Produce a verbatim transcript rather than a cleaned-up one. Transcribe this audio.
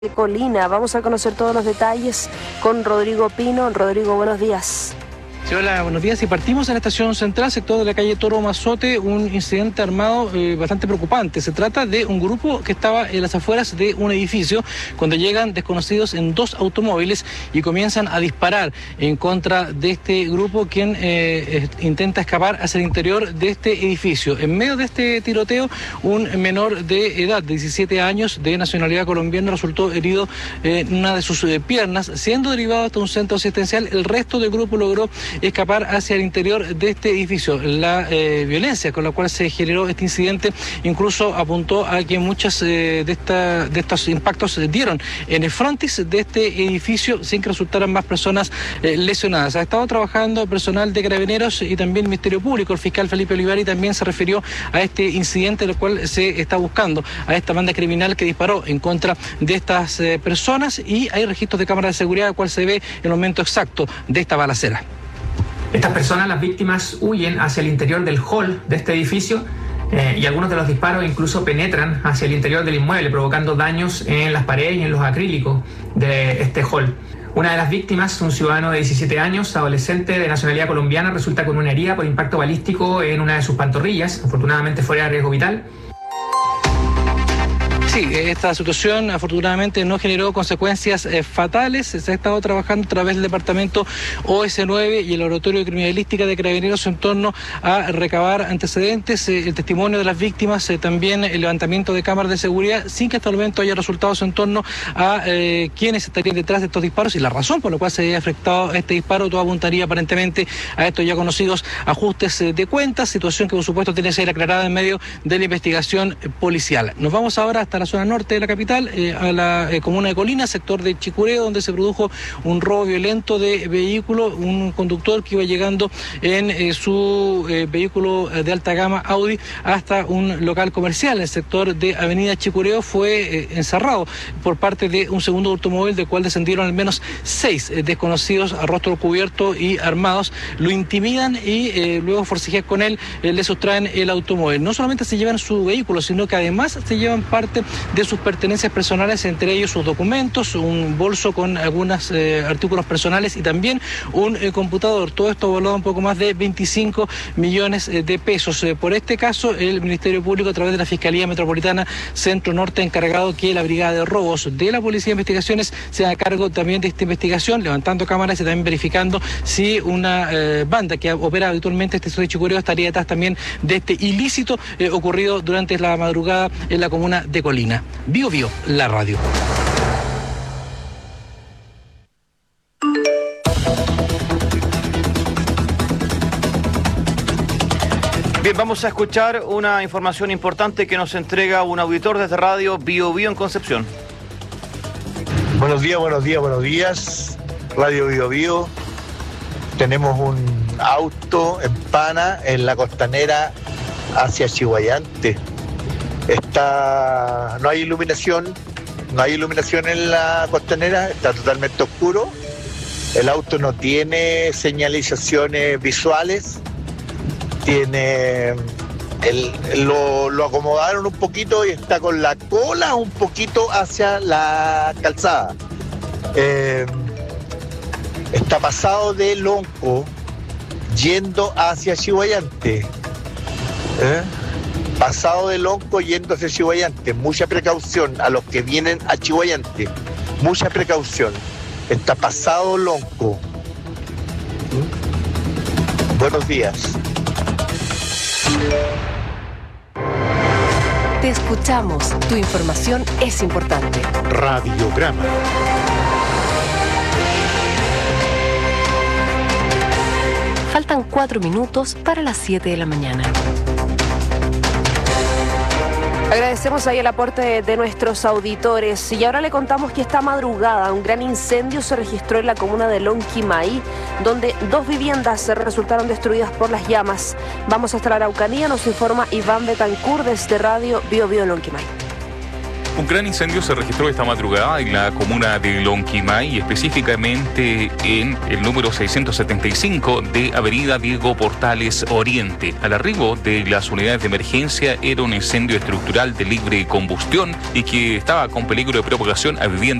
de Colina. Vamos a conocer todos los detalles con Rodrigo Pino. Rodrigo, buenos días. Sí, hola, buenos días. Y partimos en la estación central, sector de la calle Toro Mazote, un incidente armado eh, bastante preocupante. Se trata de un grupo que estaba en las afueras de un edificio cuando llegan desconocidos en dos automóviles y comienzan a disparar en contra de este grupo, quien eh, intenta escapar hacia el interior de este edificio. En medio de este tiroteo, un menor de edad, de diecisiete años, de nacionalidad colombiana, resultó herido en una de sus eh, piernas, siendo derivado hasta un centro asistencial. El resto del grupo logró escapar hacia el interior de este edificio. La eh, violencia con la cual se generó este incidente incluso apuntó a que muchas eh, de, esta, de estos impactos se dieron en el frontis de este edificio sin que resultaran más personas eh, lesionadas. Ha estado trabajando personal de Carabineros y también Ministerio Público. El fiscal Felipe Olivari también se refirió a este incidente, en el cual se está buscando a esta banda criminal que disparó en contra de estas eh, personas, y hay registros de cámara de seguridad, el cual se ve el momento exacto de esta balacera. Estas personas, las víctimas, huyen hacia el interior del hall de este edificio eh, y algunos de los disparos incluso penetran hacia el interior del inmueble, provocando daños en las paredes y en los acrílicos de este hall. Una de las víctimas, un ciudadano de diecisiete años, adolescente de nacionalidad colombiana, resulta con una herida por impacto balístico en una de sus pantorrillas, afortunadamente fuera de riesgo vital. Sí, esta situación afortunadamente no generó consecuencias eh, fatales. Se ha estado trabajando a través del departamento O S nueve y el Laboratorio de Criminalística de Carabineros en torno a recabar antecedentes, eh, el testimonio de las víctimas, eh, también el levantamiento de cámaras de seguridad, sin que hasta el momento haya resultados en torno a eh, quiénes estarían detrás de estos disparos y la razón por la cual se haya afectado este disparo. Todo apuntaría aparentemente a estos ya conocidos ajustes eh, de cuentas, situación que por supuesto tiene que ser aclarada en medio de la investigación eh, policial. Nos vamos ahora hasta la zona norte de la capital, eh, a la eh, comuna de Colina, sector de Chicureo, donde se produjo un robo violento de vehículo. Un conductor que iba llegando en eh, su eh, vehículo de alta gama Audi hasta un local comercial en el sector de Avenida Chicureo fue eh, encerrado por parte de un segundo automóvil, del cual descendieron al menos seis eh, desconocidos a rostro cubierto y armados. Lo intimidan y eh, luego forcejean con él, eh, le sustraen el automóvil. No solamente se llevan su vehículo, sino que además se llevan parte de sus pertenencias personales, entre ellos sus documentos, un bolso con algunos eh, artículos personales y también un eh, computador. Todo esto valuado un poco más de veinticinco millones eh, de pesos. Eh, por este caso, el Ministerio Público, a través de la Fiscalía Metropolitana Centro Norte, ha encargado que la Brigada de Robos de la Policía de Investigaciones se haga cargo también de esta investigación, levantando cámaras y también verificando si una eh, banda que opera habitualmente este sector de Chicureo estaría detrás también de este ilícito eh, ocurrido durante la madrugada en la comuna de Colina. Bio Bio, la radio. Bien, vamos a escuchar una información importante que nos entrega un auditor desde Radio Bio Bio en Concepción. Buenos días, buenos días, buenos días. Radio Bio Bio. Tenemos un auto en Pana, en la costanera hacia Chiguayante. Está, no hay iluminación, no hay iluminación en la costanera, está totalmente oscuro. El auto no tiene señalizaciones visuales, tiene el, lo, lo acomodaron un poquito y está con la cola un poquito hacia la calzada. Eh, está pasado de Lonco yendo hacia Chiguayante. ¿Eh? Pasado de Lonco yendo hacia Chiguayante. Mucha precaución a los que vienen a Chiguayante. Mucha precaución. Está pasado Lonco. ¿Mm? Buenos días. Te escuchamos. Tu información es importante. Radiograma. Faltan cuatro minutos para las siete de la mañana. Agradecemos ahí el aporte de nuestros auditores y ahora le contamos que esta madrugada un gran incendio se registró en la comuna de Lonquimay, donde dos viviendas resultaron destruidas por las llamas. Vamos hasta la Araucanía, nos informa Iván Betancourt desde Radio Bio Bio Lonquimay. Un gran incendio se registró esta madrugada en la comuna de Lonquimay, específicamente en el número seiscientos setenta y cinco de Avenida Diego Portales Oriente. Al arribo de las unidades de emergencia era un incendio estructural de libre combustión y que estaba con peligro de propagación a viviendas